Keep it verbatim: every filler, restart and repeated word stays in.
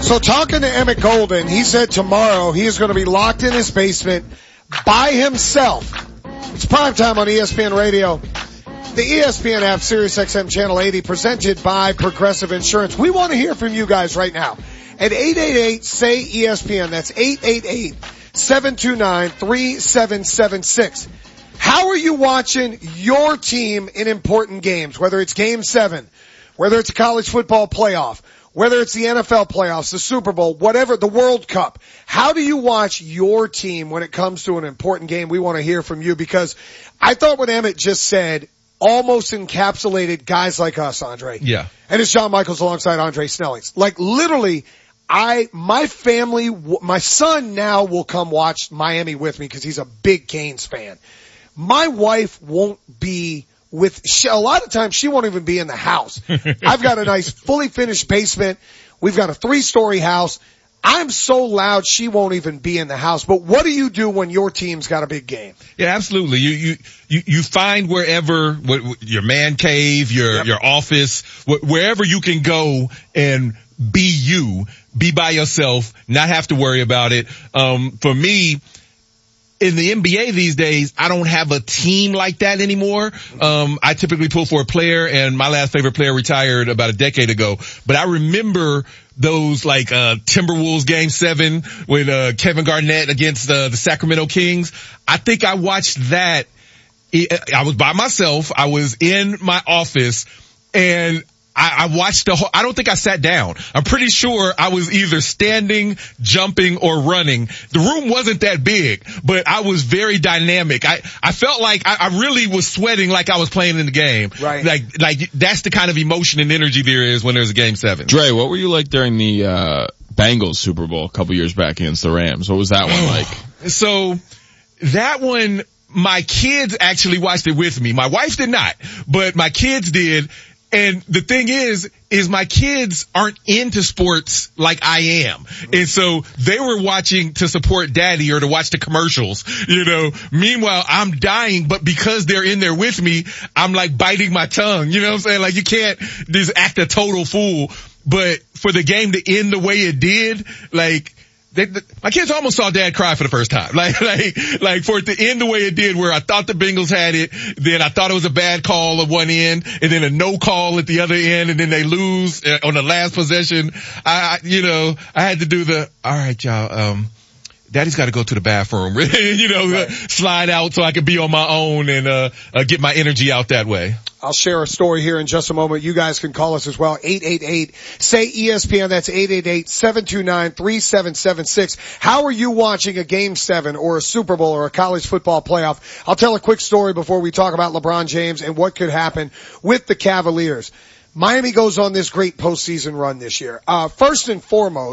So talking to Emmett Golden, he said tomorrow he is going to be locked in his basement by himself. It's primetime on E S P N Radio. The E S P N app, Sirius X M Channel eighty, presented by Progressive Insurance. We want to hear from you guys right now at eight eight eight, S A Y, E S P N. That's eight eight eight, seven two nine, three seven seven six. How are you watching your team in important games, whether it's Game seven, whether it's a college football playoff, whether it's the N F L playoffs, the Super Bowl, whatever, the World Cup? How do you watch your team when it comes to an important game? We want to hear from you, because I thought what Emmett just said almost encapsulated guys like us, Andre. Yeah. And it's John Michaels alongside Andre Snellings. Like literally, I, my family, my son now will come watch Miami with me because he's a big Canes fan. My wife won't be with, she, a lot of times she won't even be in the house. I've got a nice fully finished basement. We've got a three story house. I'm so loud she won't even be in the house. But what do you do when your team's got a big game? Yeah, absolutely. You, you, you, you find wherever, what, your man cave, your, yep. your office, wh- wherever you can go and be you, be by yourself, not have to worry about it. Um, for me, in the N B A these days, I don't have a team like that anymore. Um, I typically pull for a player, and my last favorite player retired about a decade ago. But I remember those like, uh, Timberwolves game seven with, uh, Kevin Garnett against, uh, the Sacramento Kings. I think I watched that. I was by myself. I was in my office, and I, I watched the whole, I don't think I sat down. I'm pretty sure I was either standing, jumping, or running. The room wasn't that big, but I was very dynamic. I, I felt like I, I really was sweating like I was playing in the game. Right. Like, like that's the kind of emotion and energy there is when there's a game seven. Dre, what were you like during the, uh, Bengals Super Bowl a couple years back against the Rams? What was that one like? So, that one, my kids actually watched it with me. My wife did not, but my kids did. And the thing is, is my kids aren't into sports like I am. And so they were watching to support daddy or to watch the commercials, you know. Meanwhile, I'm dying, but because they're in there with me, I'm like biting my tongue. You know what I'm saying? Like you can't just act a total fool. But for the game to end the way it did, like, They, the, my kids almost saw dad cry for the first time. Like, like, like for it to end the way it did, where I thought the Bengals had it, then I thought it was a bad call at one end, and then a no call at the other end, and then they lose on the last possession. I, you know, I had to do the, all right, y'all, um, daddy's got to go to the bathroom, you know, right. slide out so I can be on my own and, uh, uh, get my energy out that way. I'll share a story here in just a moment. You guys can call us as well. eight eight eight, S A Y, E S P N. That's eight eight eight, seven two nine, three seven seven six. How are you watching a game seven or a Super Bowl or a college football playoff? I'll tell a quick story before we talk about LeBron James and what could happen with the Cavaliers. Miami goes on this great postseason run this year. Uh, first and foremost,